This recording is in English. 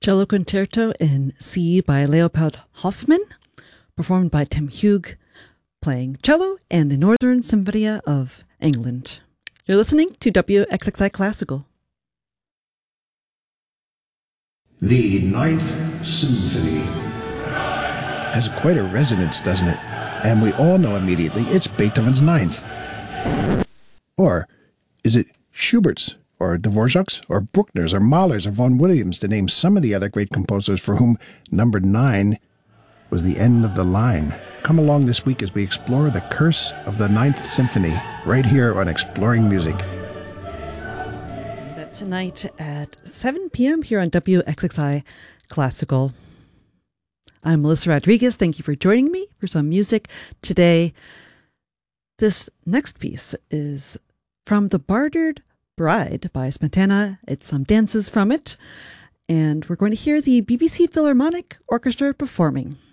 Cello Concerto in C by Leopold Hoffmann, performed by Tim Hugh, playing cello and the Northern Symphonia of England. You're listening to WXXI Classical. The Ninth Symphony has quite a resonance, doesn't it? And we all know immediately it's Beethoven's Ninth. Or is it Schubert's, or Dvorak's, or Bruckner's, or Mahler's, or Vaughan Williams, to name some of the other great composers for whom number 9 was the end of the line? Come along this week as we explore the curse of the Ninth Symphony, right here on Exploring Music. That tonight at 7 p.m. here on WXXI Classical. I'm Melissa Rodriguez. Thank you for joining me for some music today. This next piece is from The Bartered Bride by Smetana. It's some dances from it. And we're going to hear the BBC Philharmonic Orchestra performing.